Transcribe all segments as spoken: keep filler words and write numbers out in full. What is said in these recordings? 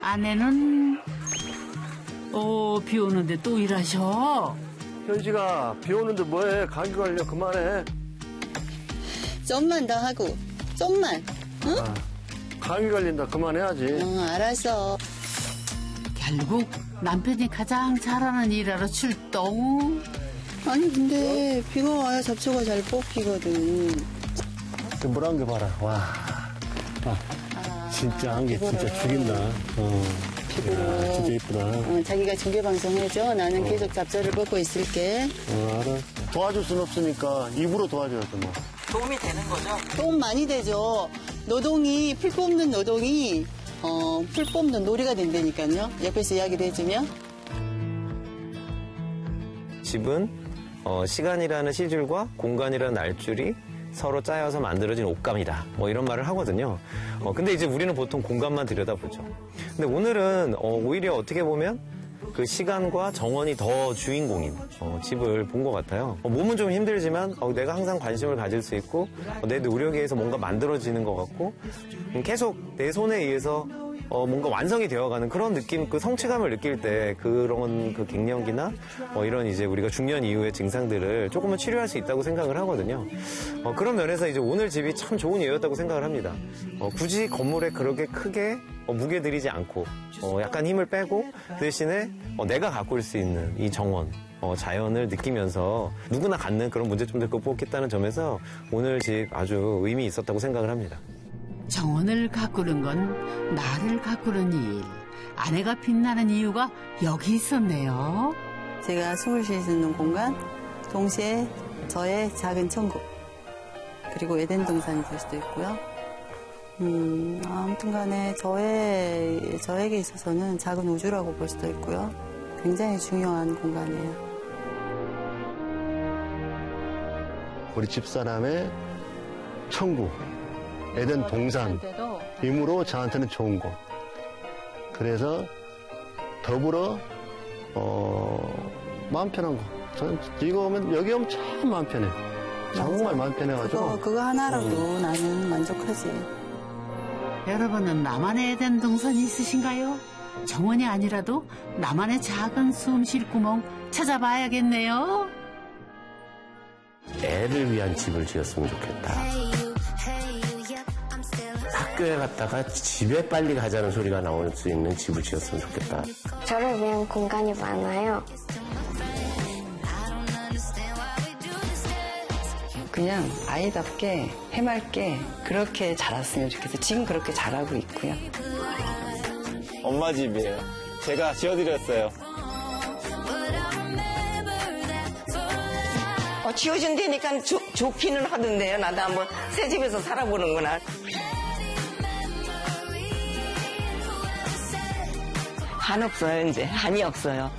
아내는 오, 비 오는데 또 일하셔. 현지가 비 오는데 뭐해? 감기 걸려. 그만해. 좀만 더 하고. 좀만. 응? 아, 감기 걸린다. 그만해야지. 응, 알았어. 결국 남편이 가장 잘하는 일하러 출동. 아니 근데 비가 와야 잡초가 잘 뽑히거든. 뭐란 게 봐라. 와. 아, 아, 진짜 한 게 진짜 죽인다. 어. 야, 진짜 이쁘다. 어, 자기가 중계방송 해줘. 나는 어. 계속 잡초를 뽑고 있을게. 어, 알아. 도와줄 순 없으니까 입으로 도와줘야지 뭐. 도움이 되는 거죠? 도움 많이 되죠. 노동이, 풀 뽑는 노동이 어, 풀 뽑는 놀이가 된다니까요. 옆에서 이야기를 해주면. 집은 어, 시간이라는 실줄과 공간이라는 날줄이 서로 짜여서 만들어진 옷감이다. 뭐 이런 말을 하거든요. 어, 근데 이제 우리는 보통 공간만 들여다보죠. 근데 오늘은 어, 오히려 어떻게 보면 그 시간과 정원이 더 주인공인 어, 집을 본 것 같아요. 어, 몸은 좀 힘들지만 어, 내가 항상 관심을 가질 수 있고 어, 내 노력에 의해서 뭔가 만들어지는 것 같고 음, 계속 내 손에 의해서 어, 뭔가 완성이 되어가는 그런 느낌, 그 성취감을 느낄 때 그런 그 갱년기나 어, 이런 이제 우리가 중년 이후의 증상들을 조금은 치료할 수 있다고 생각을 하거든요. 어, 그런 면에서 이제 오늘 집이 참 좋은 예였다고 생각을 합니다. 어, 굳이 건물에 그렇게 크게 어, 무게 들이지 않고 어, 약간 힘을 빼고 대신에 어, 내가 가꿀 수 있는 이 정원, 어, 자연을 느끼면서 누구나 갖는 그런 문제점들 극복했다는 점에서 오늘 집 아주 의미 있었다고 생각을 합니다. 정원을 가꾸는 건 나를 가꾸는 일. 아내가 빛나는 이유가 여기 있었네요. 제가 숨을 쉴 수 있는 공간, 동시에 저의 작은 천국, 그리고 에덴 동산이 될 수도 있고요. 음, 아무튼 간에 저의, 저에게 있어서는 작은 우주라고 볼 수도 있고요. 굉장히 중요한 공간이에요. 우리 집사람의 천국. 에덴 동산, 이므로 저한테는 좋은 곳. 그래서 더불어 어, 마음 편한 곳. 저는 이거 오면 여기 오면 참 마음 편해. 정말 마음 편해가지고. 그거, 그거 하나라도 음. 나는 만족하지. 여러분은 나만의 에덴 동산이 있으신가요? 정원이 아니라도 나만의 작은 숨 쉴 구멍 찾아봐야겠네요. 애를 위한 집을 지었으면 좋겠다. 학교에 갔다가 집에 빨리 가자는 소리가 나올 수 있는 집을 지었으면 좋겠다. 저를 위한 공간이 많아요. 그냥 아이답게 해맑게 그렇게 자랐으면 좋겠어요. 지금 그렇게 자라고 있고요. 엄마 집이에요. 제가 지어드렸어요. 어, 지어준다니까 조, 좋기는 하던데요. 나도 한번 새 집에서 살아보는구나. 한 없어요, 이제. 한이 없어요.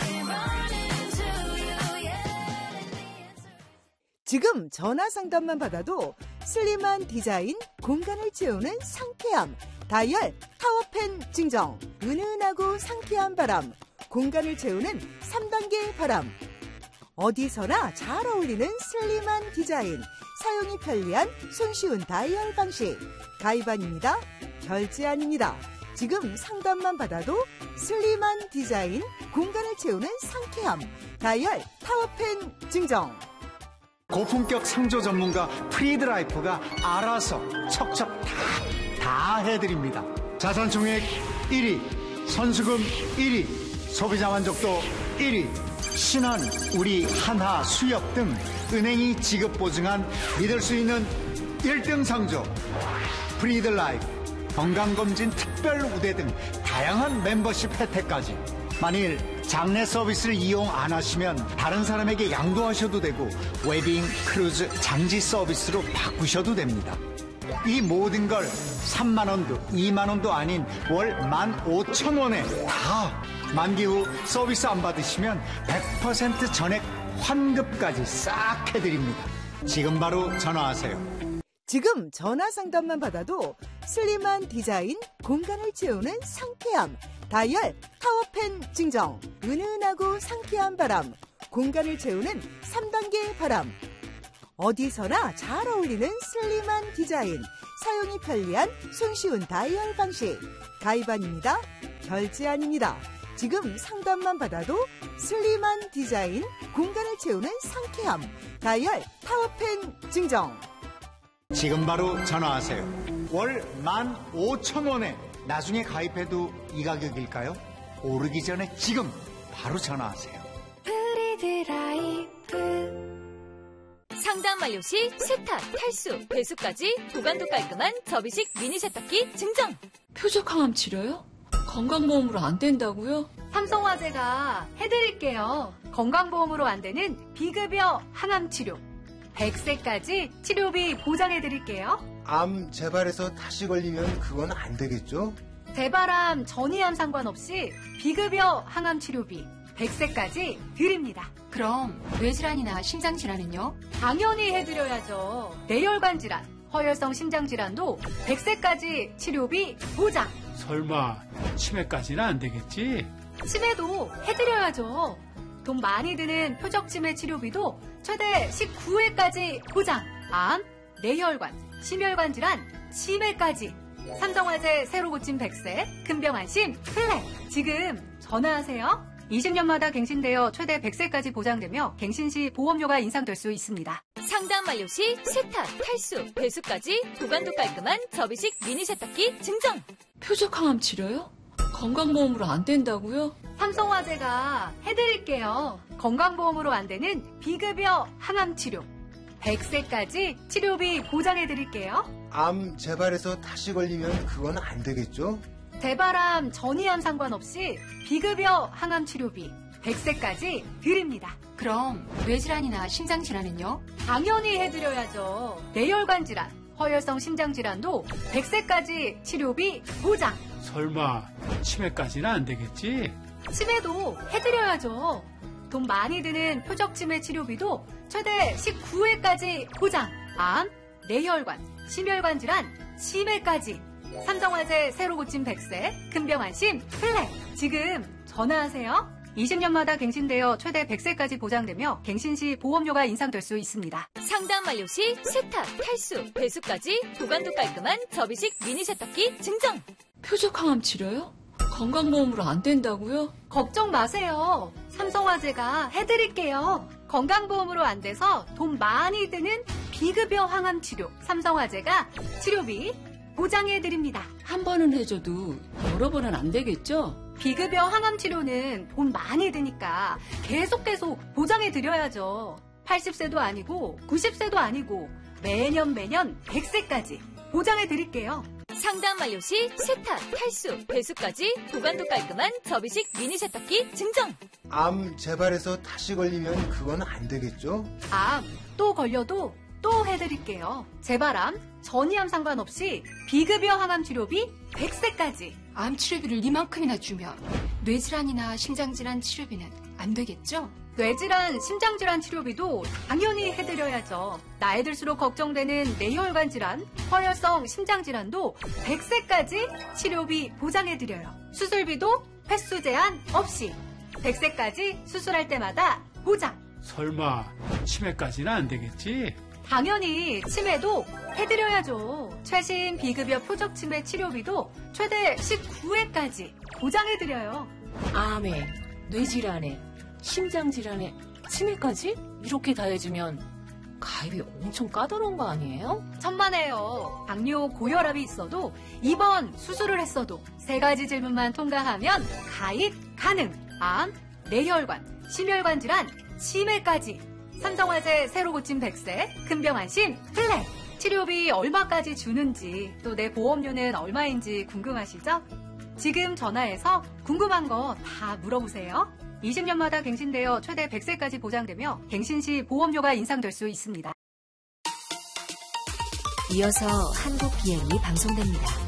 지금 전화 상담만 받아도 슬림한 디자인, 공간을 채우는 상쾌함, 다이얼 타워팬 증정, 은은하고 상쾌한 바람, 공간을 채우는 삼 단계 바람. 어디서나 잘 어울리는 슬림한 디자인, 사용이 편리한 손쉬운 다이얼 방식. 가입안입니다. 결제 아닙니다. 지금 상담만 받아도 슬림한 디자인, 공간을 채우는 상쾌함, 다이얼 타워팬 증정. 고품격 상조 전문가 프리드라이프가 알아서 척척 다, 다 해드립니다. 자산 총액 일 위, 선수금 일 위, 소비자 만족도 일 위, 신한, 우리, 한화, 수협 등 은행이 지급 보증한 믿을 수 있는 일 등 상조 프리드라이프, 건강검진 특별 우대 등 다양한 멤버십 혜택까지. 만일 장례 서비스를 이용 안 하시면 다른 사람에게 양도하셔도 되고 웨딩, 크루즈, 장지 서비스로 바꾸셔도 됩니다. 이 모든 걸 삼만 원도 이만 원도 아닌 월 만 오천 원에 다 만기 후 서비스 안 받으시면 백 퍼센트 전액 환급까지 싹 해드립니다. 지금 바로 전화하세요. 지금 전화 상담만 받아도 슬림한 디자인, 공간을 채우는 상쾌함, 다이얼 타워팬 증정, 은은하고 상쾌한 바람, 공간을 채우는 삼 단계 바람. 어디서나 잘 어울리는 슬림한 디자인, 사용이 편리한 손쉬운 다이얼 방식. 가입안입니다. 결제 아닙니다. 지금 상담만 받아도 슬림한 디자인, 공간을 채우는 상쾌함, 다이얼 타워펜 증정. 지금 바로 전화하세요. 월 만 오천 원에 나중에 가입해도 이 가격일까요? 오르기 전에 지금 바로 전화하세요. 프리드라이프. 상담 완료 시 세탁, 탈수, 배수까지 보관도 깔끔한 접이식 미니 세탁기 증정. 표적 항암 치료요? 건강보험으로 안 된다고요? 삼성화재가 해드릴게요. 건강보험으로 안 되는 비급여 항암 치료. 백 세까지 치료비 보장해드릴게요. 암 재발해서 다시 걸리면 그건 안 되겠죠? 재발암, 전이암 상관없이 비급여 항암 치료비 백 세까지 드립니다. 그럼 뇌질환이나 심장질환은요? 당연히 해드려야죠. 뇌혈관 질환, 허혈성 심장질환도 백 세까지 치료비 보장. 설마 치매까지는 안 되겠지? 치매도 해드려야죠. 돈 많이 드는 표적치매 치료비도 최대 십구 회까지 보장. 암, 뇌혈관, 심혈관 질환, 치매까지. 삼성화재 새로 고침 백 세, 금병안심 플랫. 지금 전화하세요. 이십 년마다 갱신되어 최대 백 세까지 보장되며 갱신 시 보험료가 인상될 수 있습니다. 상담 완료 시 세탁, 탈수, 배수까지 보관도 깔끔한 접이식 미니 세탁기 증정. 표적 항암 치료요? 건강보험으로 안 된다고요? 삼성화재가 해드릴게요. 건강보험으로 안 되는 비급여 항암 치료. 백 세까지 치료비 보장해드릴게요. 암 재발해서 다시 걸리면 그건 안 되겠죠? 재발암, 전이암 상관없이 비급여 항암 치료비 백 세까지 드립니다. 그럼 뇌질환이나 심장질환은요? 당연히 해드려야죠. 뇌혈관 질환, 허혈성 심장질환도 백 세까지 치료비 보장. 설마 치매까지는 안 되겠지? 치매도 해드려야죠. 돈 많이 드는 표적치매 치료비도 최대 십구 회까지 보장. 암, 뇌혈관, 심혈관 질환, 치매까지. 삼성화재 새로 고침 백 세, 금병안심 플랫. 지금 전화하세요. 이십 년마다 갱신되어 최대 백 세까지 보장되며 갱신 시 보험료가 인상될 수 있습니다. 상담 완료 시 세탁, 탈수, 배수까지 보관도 깔끔한 접이식 미니 세탁기 증정. 표적 항암 치료요? 건강보험으로 안 된다고요? 걱정 마세요. 삼성화재가 해드릴게요. 건강보험으로 안 돼서 돈 많이 드는 비급여 항암 치료. 삼성화재가 치료비 보장해드립니다. 한 번은 해줘도 여러 번은 안 되겠죠? 비급여 항암 치료는 돈 많이 드니까 계속 계속 보장해드려야죠. 팔십 세도 아니고 구십 세도 아니고 매년 매년 백 세까지 보장해드릴게요. 상담 완료 시 세탁, 탈수, 배수까지 보관도 깔끔한 접이식 미니 세탁기 증정. 암 재발해서 다시 걸리면 그건 안 되겠죠? 암 또 걸려도 또 해드릴게요. 재발암, 전이암 상관없이 비급여 항암 치료비 백 세까지. 암 치료비를 이만큼이나 주면 뇌질환이나 심장질환 치료비는 안 되겠죠? 뇌질환, 심장질환 치료비도 당연히 해드려야죠. 나이 들수록 걱정되는 뇌혈관 질환, 허혈성 심장질환도 백 세까지 치료비 보장해드려요. 수술비도 횟수 제한 없이 백 세까지 수술할 때마다 보장. 설마 치매까지는 안 되겠지? 당연히 치매도 해드려야죠. 최신 비급여 표적치매 치료비도 최대 십구 회까지 보장해드려요. 암에, 뇌질환에, 심장질환에, 치매까지? 이렇게 다 해주면 가입이 엄청 까다로운 거 아니에요? 천만에요. 당뇨, 고혈압이 있어도 입원, 수술을 했어도 세 가지 질문만 통과하면 가입 가능. 암, 뇌혈관, 심혈관 질환, 치매까지. 삼성화재 새로 고침 백 세, 금병안심 플랫. 치료비 얼마까지 주는지 또 내 보험료는 얼마인지 궁금하시죠? 지금 전화해서 궁금한 거 다 물어보세요. 이십 년마다 갱신되어 최대 백 세까지 보장되며 갱신 시 보험료가 인상될 수 있습니다. 이어서 한국 비행이 방송됩니다.